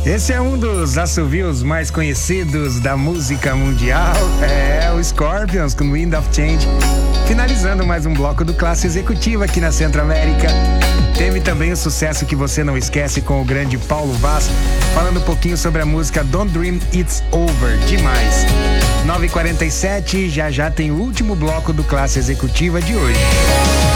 Esse é um dos assovios mais conhecidos da música mundial. É o Scorpions com Wind of Change. Finalizando mais um bloco do Classe Executiva aqui na Centro-América. Teve também o sucesso que você não esquece com o grande Paulo Vaz, falando um pouquinho sobre a música Don't Dream It's Over. Demais. 9h47, já tem o último bloco do Classe Executiva de hoje.